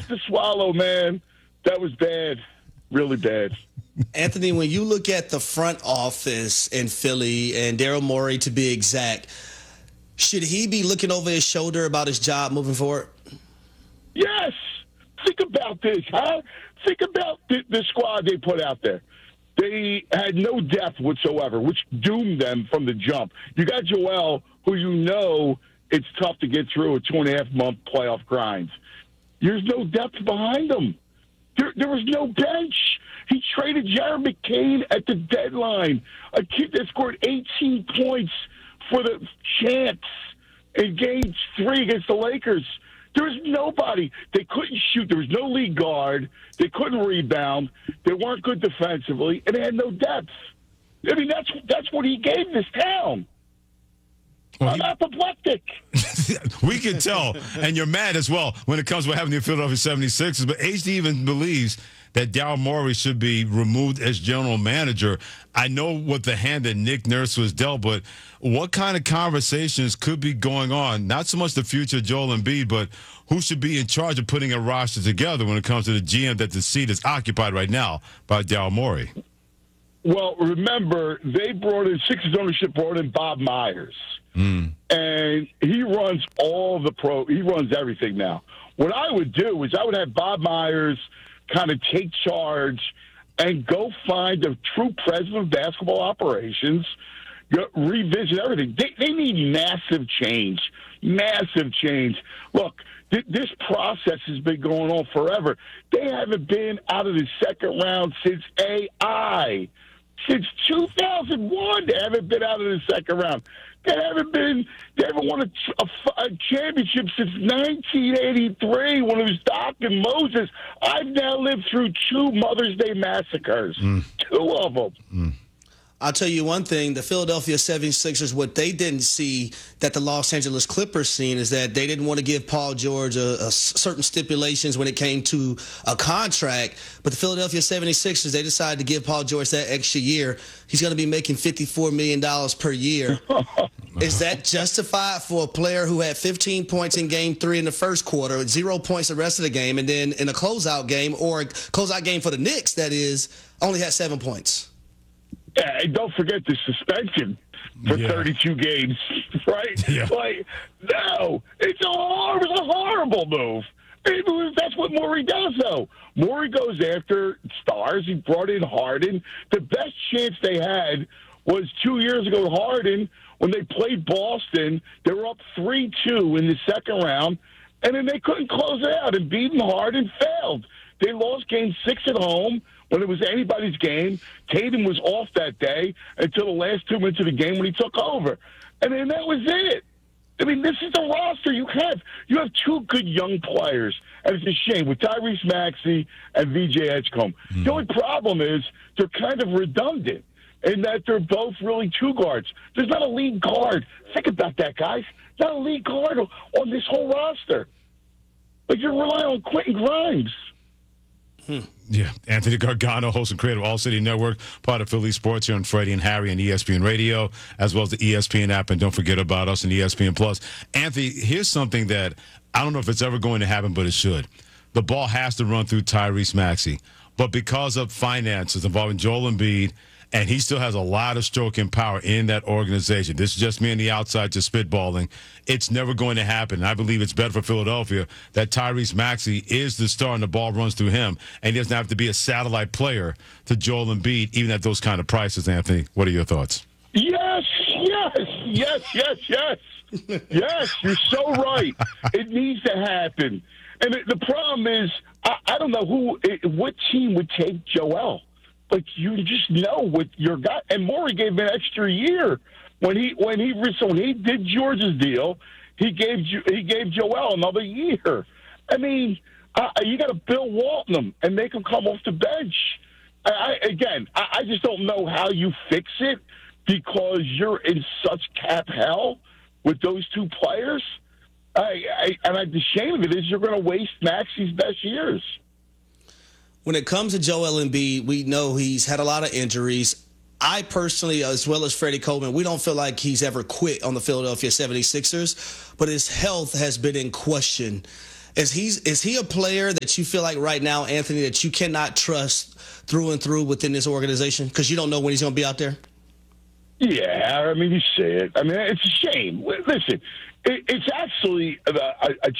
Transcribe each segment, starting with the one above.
to swallow, man. That was bad. Really bad. Anthony, when you look at the front office in Philly and Daryl Morey, to be exact, should he be looking over his shoulder about his job moving forward? Yes. Think about this, huh? Think about the squad they put out there. They had no depth whatsoever, which doomed them from the jump. You got Joel, who you know it's tough to get through a 2.5-month playoff grind. There's no depth behind them. There was no bench. He traded Jared McCain at the deadline, a kid that scored 18 points for the Champs in Game 3 against the Lakers. There was nobody. They couldn't shoot. There was no lead guard. They couldn't rebound. They weren't good defensively, and they had no depth. I mean, that's what he gave this town. Well, I'm apoplectic. We can tell, and you're mad as well when it comes to what happened to the Philadelphia 76ers. But HD even believes that Daryl Morey should be removed as general manager. I know what the hand that Nick Nurse was dealt, but what kind of conversations could be going on? Not so much the future of Joel Embiid, but who should be in charge of putting a roster together when it comes to the GM that the seat is occupied right now by Daryl Morey? Well, remember, Sixers ownership brought in Bob Myers. And he runs he runs everything now. What I would do is I would have Bob Myers kind of take charge and go find a true president of basketball operations, revisit everything. They need massive change. Massive change. Look, this process has been going on forever. They haven't been out of the second round since AI. Since 2001, they haven't been out of the second round. They haven't won a championship since 1983 when it was Doc and Moses. I've now lived through 2 Mother's Day massacres. 2 of them. I'll tell you one thing, the Philadelphia 76ers, what they didn't see that the Los Angeles Clippers seen is that they didn't want to give Paul George a certain stipulations when it came to a contract. But the Philadelphia 76ers, they decided to give Paul George that extra year. He's going to be making $54 million per year. Is that justified for a player who had 15 points in Game 3 in the first quarter, 0 points the rest of the game, and then in a closeout game, or a closeout game for the Knicks, that is, only had 7 points? Yeah, and don't forget the suspension for 32 games, right? Yeah. Like, no, it was a horrible move. That's what Morey does, though. Morey goes after stars. He brought in Harden. The best chance they had was 2 years ago with Harden when they played Boston. They were up 3-2 in the second round, and then they couldn't close it out. And beating Harden failed. They lost Game 6 at home when it was anybody's game. Tatum was off that day until the last 2 minutes of the game when he took over. And then that was it. I mean, this is the roster you have. You have 2 good young players, and it's a shame with Tyrese Maxey and VJ Edgecombe. The only problem is they're kind of redundant in that they're both really 2 guards. There's not a lead guard. Think about that, guys. Not a lead guard on this whole roster. Like, you're relying on Quentin Grimes. Yeah, Anthony Gargano, host and creator of All City Network, part of Philly Sports here on Freddie and Harry and ESPN Radio, as well as the ESPN app. And don't forget about us and ESPN Plus. Anthony, here's something that I don't know if it's ever going to happen, but it should. The ball has to run through Tyrese Maxey. But because of finances involving Joel Embiid, and he still has a lot of stroking power in that organization. This is just me on the outside just spitballing. It's never going to happen. I believe it's better for Philadelphia that Tyrese Maxey is the star and the ball runs through him, and he doesn't have to be a satellite player to Joel Embiid, even at those kind of prices, Anthony. What are your thoughts? Yes. Yes, you're so right. It needs to happen. And the problem is, I don't know what team would take Joel. Like, you just know what your guy. And Morey gave him an extra year when he did George's deal. He gave Joel another year. I mean, you got to Bill Walton him and make him come off the bench. I just don't know how you fix it because you're in such cap hell with those 2 players. The shame of it is you're going to waste Maxey's best years. When it comes to Joel Embiid, we know he's had a lot of injuries. I personally, as well as Freddie Coleman, we don't feel like he's ever quit on the Philadelphia 76ers, but his health has been in question. Is he a player that you feel like right now, Anthony, that you cannot trust through and through within this organization because you don't know when he's going to be out there? Yeah, I mean, you see it. I mean, it's a shame. Listen, it's actually a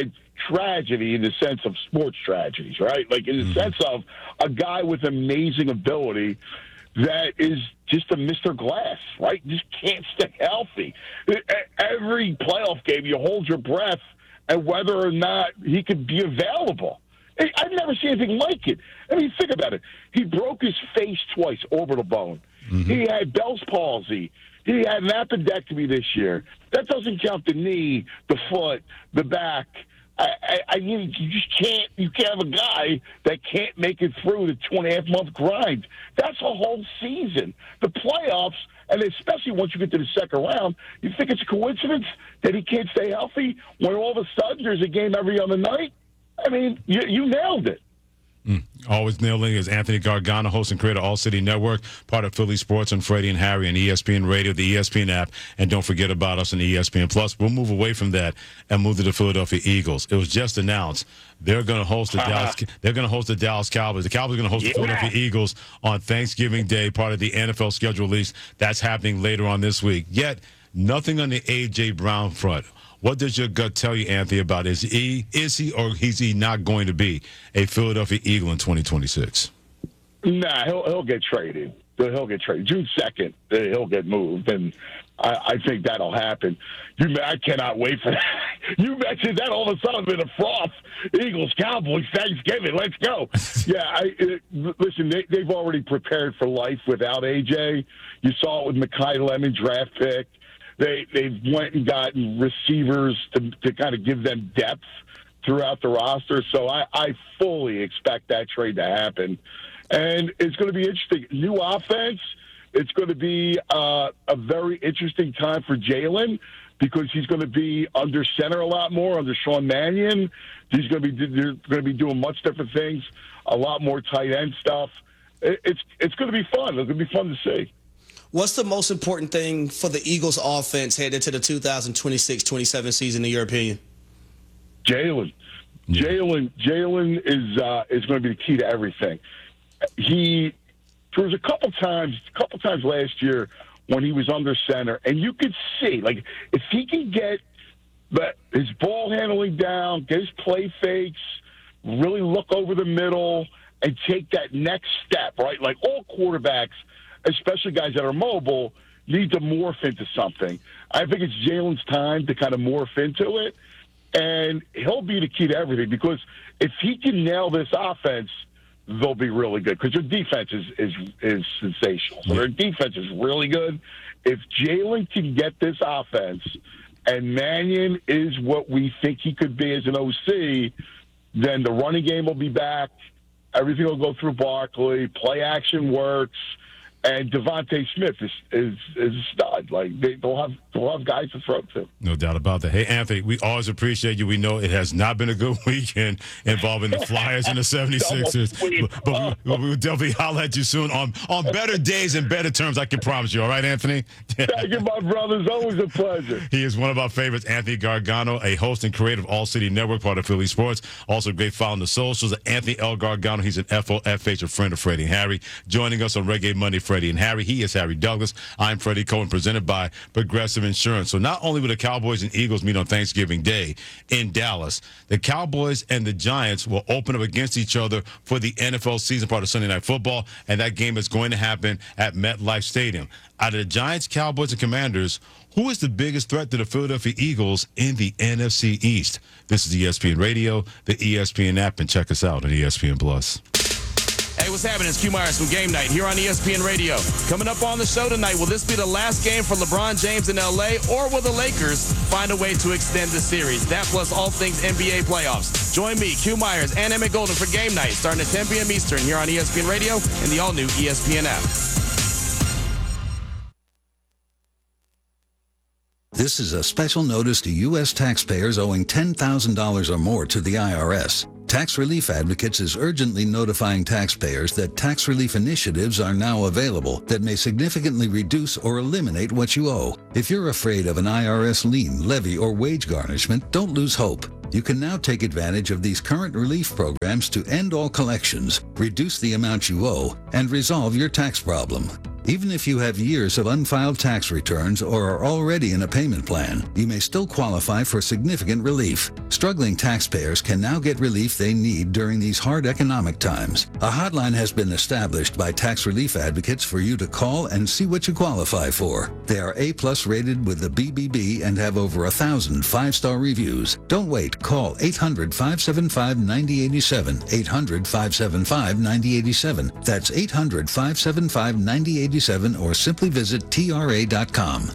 tragedy in the sense of sports tragedies, right? Like in the sense of a guy with amazing ability that is just a Mr. Glass, right? Just can't stay healthy. Every playoff game, you hold your breath and whether or not he could be available. I've never seen anything like it. I mean, think about it. He broke his face twice, orbital bone. Mm-hmm. He had Bell's palsy. He had an appendectomy this year. That doesn't count the knee, the foot, the back. I mean, you just can't. You can't have a guy that can't make it through the 2.5-month grind. That's a whole season. The playoffs, and especially once you get to the second round, you think it's a coincidence that he can't stay healthy when all of a sudden there's a game every other night? I mean, you nailed it. Always nailing is Anthony Gargano, host and creator of All City Network, part of Philly Sports on Freddie and Harry and ESPN Radio, the ESPN app, and don't forget about us on ESPN Plus. We'll move away from that and move to the Philadelphia Eagles. It was just announced they're going to host the Dallas. They're going to host the Dallas Cowboys. The Cowboys are going to host the Philadelphia Eagles on Thanksgiving Day, part of the NFL schedule release. That's happening later on this week. Yet nothing on the A.J. Brown front. What does your gut tell you, Anthony, about is he or is he not going to be a Philadelphia Eagle in 2026? Nah, he'll get traded. He'll get traded. June 2nd, he'll get moved, and I think that'll happen. I cannot wait for that. You mentioned that all of a sudden in a froth. Eagles, Cowboys, Thanksgiving. Let's go. Yeah, listen, they've already prepared for life without A.J. You saw it with Mekhi Lemon, draft pick. They went and gotten receivers to kind of give them depth throughout the roster. So I fully expect that trade to happen. And it's going to be interesting. New offense. It's going to be a very interesting time for Jalen because he's going to be under center a lot more, under Sean Mannion. They're going to be doing much different things, a lot more tight end stuff. It's going to be fun. It's going to be fun to see. What's the most important thing for the Eagles offense headed to the 2026-27 season, in your opinion? Jalen. Jalen is going to be the key to everything. There was a couple times last year when he was under center, and you could see, like, if he can get his ball handling down, get his play fakes, really look over the middle, and take that next step, right? Like all quarterbacks, especially guys that are mobile, need to morph into something. I think it's Jalen's time to kind of morph into it, and he'll be the key to everything because if he can nail this offense, they'll be really good because their defense is sensational. So their defense is really good. If Jalen can get this offense and Mannion is what we think he could be as an OC, then the running game will be back. Everything will go through Barkley. Play action works. And Devontae Smith is a stud. Like they'll have guys to throw to. No doubt about that. Hey, Anthony, we always appreciate you. We know it has not been a good weekend involving the Flyers and the 76ers. But we will definitely holler at you soon on better days and better terms, I can promise you. All right, Anthony? Thank you, my brother. It's always a pleasure. He is one of our favorites, Anthony Gargano, a host and creator of All City Network, part of Philly Sports. Also a great follow on the socials. Anthony L. Gargano. He's an FOFH, a friend of Freddie and Harry. Joining us on Reggae Monday, Freddie and Harry. He is Harry Douglas. I'm Freddie Cohen, presented by Progressive Insurance. So not only will the Cowboys and Eagles meet on Thanksgiving Day in Dallas, the Cowboys and the Giants will open up against each other for the NFL season, part of Sunday Night Football, and that game is going to happen at MetLife Stadium. Out of the Giants, Cowboys, and Commanders, who is the biggest threat to the Philadelphia Eagles in the NFC East? This is ESPN Radio, the ESPN app, and check us out on ESPN Plus. Hey, what's happening? It's Q Myers from Game Night here on ESPN Radio. Coming up on the show tonight, will this be the last game for LeBron James in L.A., or will the Lakers find a way to extend the series? That plus all things NBA playoffs. Join me, Q Myers, and Emmett Golden for Game Night, starting at 10 p.m. Eastern here on ESPN Radio and the all-new ESPN app. This is a special notice to U.S. taxpayers owing $10,000 or more to the IRS. Tax Relief Advocates is urgently notifying taxpayers that tax relief initiatives are now available that may significantly reduce or eliminate what you owe. If you're afraid of an IRS lien, levy, or wage garnishment, don't lose hope. You can now take advantage of these current relief programs to end all collections, reduce the amount you owe, and resolve your tax problem. Even if you have years of unfiled tax returns or are already in a payment plan, you may still qualify for significant relief. Struggling taxpayers can now get relief they need during these hard economic times. A hotline has been established by tax relief advocates for you to call and see what you qualify for. They are A+ rated with the BBB and have over 1,000 5-star reviews. Don't wait. Call 800-575-9087. 800-575-9087. That's 800-575-9087. Or simply visit TRA.com.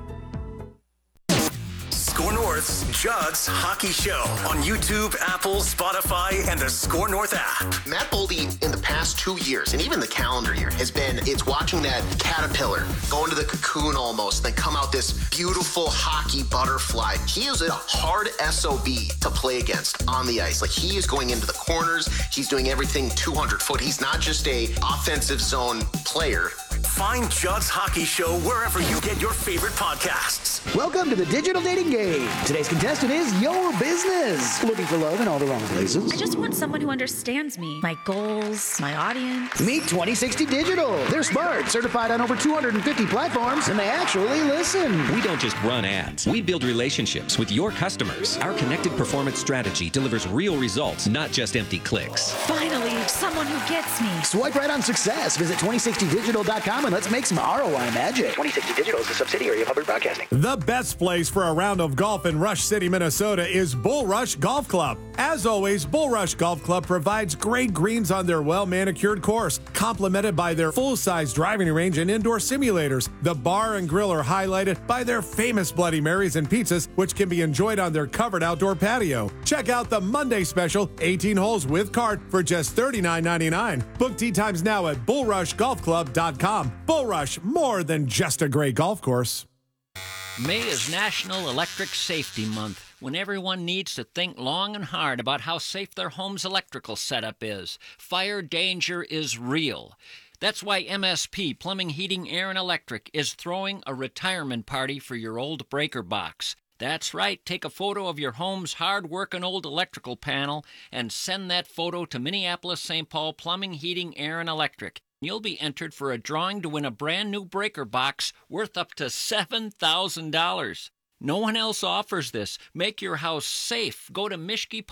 Score North's Judd's Hockey Show on YouTube, Apple, Spotify, and the Score North app. Matt Boldy, in the past 2 years, and even the calendar year, it's watching that caterpillar go into the cocoon almost, then come out this beautiful hockey butterfly. He is a hard SOB to play against on the ice. Like, he is going into the corners. He's doing everything 200 foot. He's not just a offensive zone player. Find Judd's Hockey Show wherever you get your favorite podcasts. Welcome to the Digital Dating Game. Today's contestant is your business. Looking for love in all the wrong places? I just want someone who understands me, my goals, my audience. Meet 2060 Digital. They're smart, certified on over 250 platforms, and they actually listen. We don't just run ads. We build relationships with your customers. Our connected performance strategy delivers real results, not just empty clicks. Finally, someone who gets me. Swipe right on success. Visit 2060digital.com and let's make some ROI magic. 2060 Digital is a subsidiary of Hubbard Broadcasting. The best place for a round of golf in Rush City, Minnesota is Bull Rush Golf Club. As always, Bull Rush Golf Club provides great greens on their well-manicured course, complemented by their full-size driving range and indoor simulators. The bar and grill are highlighted by their famous Bloody Marys and pizzas, which can be enjoyed on their covered outdoor patio. Check out the Monday special, 18 holes with cart, for just $39.99. Book tee times now at bullrushgolfclub.com. Bull Rush, more than just a great golf course. May is National Electric Safety Month, when everyone needs to think long and hard about how safe their home's electrical setup is. Fire danger is real. That's why MSP, Plumbing, Heating, Air, and Electric, is throwing a retirement party for your old breaker box. That's right, take a photo of your home's hard-working old electrical panel and send that photo to Minneapolis-St. Paul Plumbing, Heating, Air, and Electric. You'll be entered for a drawing to win a brand new breaker box worth up to $7,000. No one else offers this. Make your house safe. Go to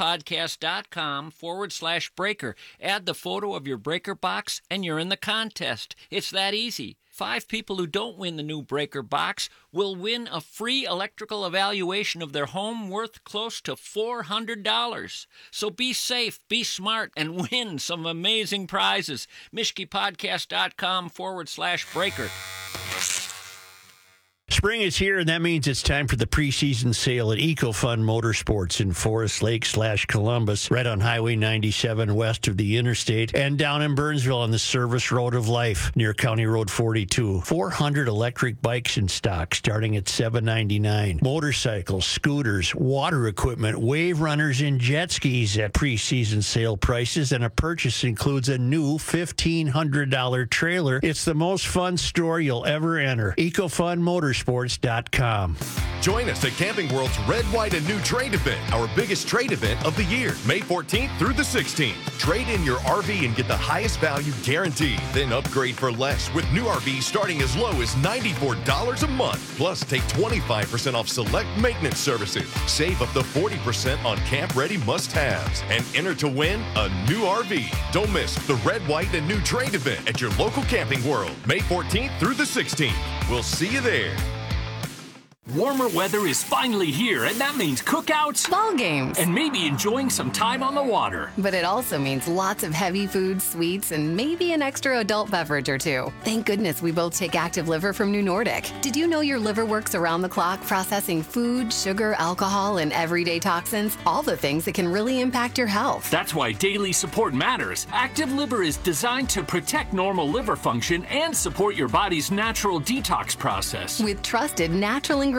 MishkePodcast.com/breaker. Add the photo of your breaker box and you're in the contest. It's that easy. 5 people who don't win the new breaker box will win a free electrical evaluation of their home worth close to $400. So be safe, be smart, and win some amazing prizes. MishkePodcast.com/breaker. Spring is here, and that means it's time for the preseason sale at EcoFun Motorsports in Forest Lake/Columbus, right on Highway 97 west of the interstate, and down in Burnsville on the Service Road of Life near County Road 42. 400 electric bikes in stock starting at $799. Motorcycles, scooters, water equipment, wave runners, and jet skis at preseason sale prices, and a purchase includes a new $1,500 trailer. It's the most fun store you'll ever enter. EcoFun Motorsports.com. Join us at Camping World's Red, White, and New Trade event, our biggest trade event of the year, May 14th through the 16th. Trade in your RV and get the highest value guaranteed. Then upgrade for less with new RVs starting as low as $94 a month. Plus, take 25% off select maintenance services. Save up to 40% on camp-ready must-haves. And enter to win a new RV. Don't miss the Red, White, and New Trade event at your local Camping World, May 14th through the 16th. We'll see you there. Warmer weather is finally here, and that means cookouts, ball games, and maybe enjoying some time on the water. But it also means lots of heavy food, sweets, and maybe an extra adult beverage or two. Thank goodness we both take Active Liver from New Nordic. Did you know your liver works around the clock processing food, sugar, alcohol, and everyday toxins? All the things that can really impact your health. That's why daily support matters. Active Liver is designed to protect normal liver function and support your body's natural detox process. With trusted natural ingredients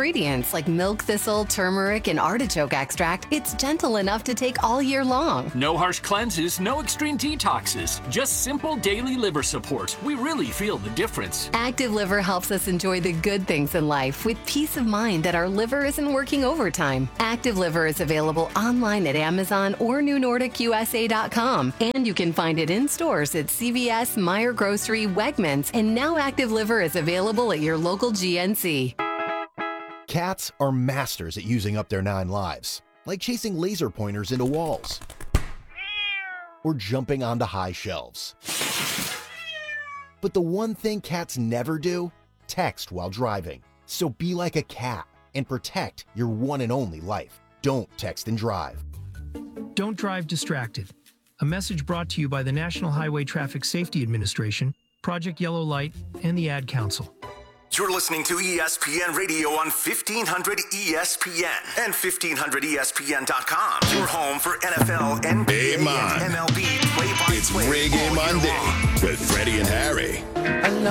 ingredients like milk thistle, turmeric, and artichoke extract, it's gentle enough to take all year long. No harsh cleanses, no extreme detoxes. Just simple daily liver support. We really feel the difference. Active Liver helps us enjoy the good things in life with peace of mind that our liver isn't working overtime. Active Liver is available online at Amazon or NewNordicUSA.com. And you can find it in stores at CVS, Meijer Grocery, Wegmans, and now Active Liver is available at your local GNC. Cats are masters at using up their 9 lives, like chasing laser pointers into walls or jumping onto high shelves. But the one thing cats never do, text while driving. So be like a cat and protect your one and only life. Don't text and drive. Don't drive distracted. A message brought to you by the National Highway Traffic Safety Administration, Project Yellow Light, and the Ad Council. You're listening to ESPN Radio on 1500 ESPN and 1500ESPN.com. Your home for NFL, NBA, and MLB play-by-play. It's Reggae Monday with Freddie and Harry.